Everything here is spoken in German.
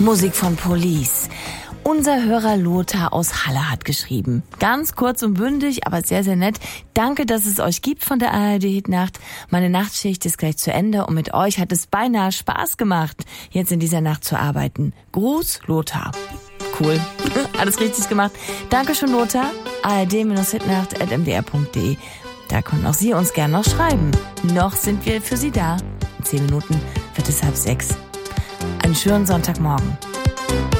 Musik von Police. Unser Hörer Lothar aus Halle hat geschrieben. Ganz kurz und bündig, aber sehr, sehr nett. Danke, dass es euch gibt von der ARD-Hitnacht. Meine Nachtschicht ist gleich zu Ende und mit euch hat es beinahe Spaß gemacht, jetzt in dieser Nacht zu arbeiten. Gruß, Lothar. Cool. Alles richtig gemacht. Dankeschön, Lothar. ard-hitnacht@mdr.de. Da können auch Sie uns gern noch schreiben. Noch sind wir für Sie da. In 10 Minuten wird es 5:30. Einen schönen Sonntagmorgen.